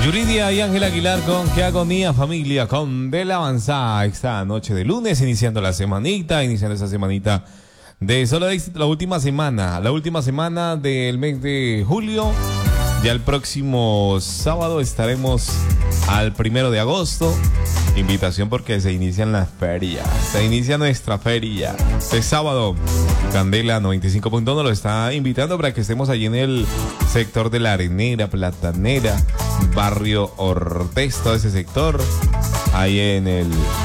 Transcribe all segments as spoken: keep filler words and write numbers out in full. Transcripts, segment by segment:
Yuridia y Ángel Aguilar con Qué agonía familia, con De la Avanzada, esta noche de lunes, iniciando la semanita, iniciando esa semanita de Solo Éxito, la última semana, la última semana del mes de julio. Ya el próximo sábado estaremos al primero de agosto. Invitación porque se inician las ferias, se inicia nuestra feria. Este sábado, Candela noventa y cinco punto uno lo está invitando para que estemos allí en el sector de La Arenera, Platanera, Barrio Ortez, todo ese sector, ahí en el,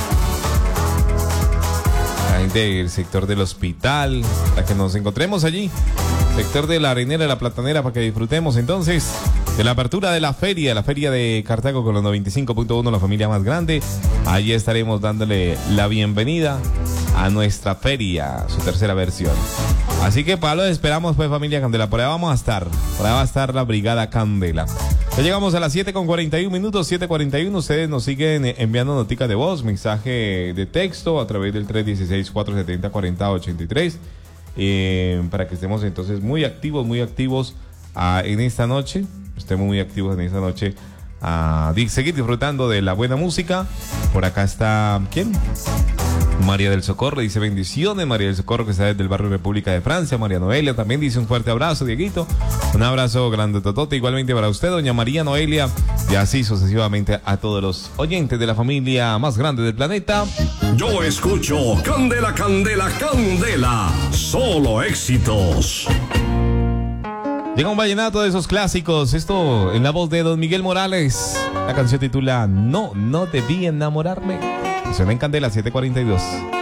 ahí del sector del hospital, para que nos encontremos allí, sector de La Arenera, La Platanera, para que disfrutemos entonces de la apertura de la feria, la feria de Cartago con los noventa y cinco punto uno, la familia más grande. Allí estaremos dándole la bienvenida a nuestra feria, su tercera versión. Así que para lo esperamos, pues, familia Candela, por allá vamos a estar, por allá va a estar la Brigada Candela. Ya llegamos a las siete con cuarenta y uno minutos, siete cuarenta y uno, ustedes nos siguen enviando noticas de voz, mensaje de texto a través del tres uno seis, cuatro siete cero, cuatro cero ocho tres, eh, para que estemos entonces muy activos, muy activos uh, en esta noche. Estemos muy activos en esta noche a uh, seguir disfrutando de la buena música. Por acá está, ¿quién? María del Socorro dice bendiciones. María del Socorro, que está desde el barrio República de Francia. María Noelia también dice un fuerte abrazo, Dieguito. Un abrazo grande, totote, igualmente para usted, doña María Noelia. Y así sucesivamente a todos los oyentes de la familia más grande del planeta. Yo escucho Candela, Candela, Candela. Solo éxitos. Llega un vallenato de esos clásicos, esto en la voz de don Miguel Morales. La canción titula No, no debí enamorarme. Y suena en Candela siete cuarenta y dos.